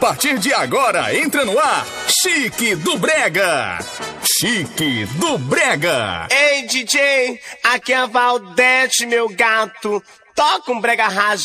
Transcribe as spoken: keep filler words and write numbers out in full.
partir de agora entra no ar Chique do Brega. Chique do Brega. Ei, D J, aqui é a Valdete, meu gato. Toca um brega rajado.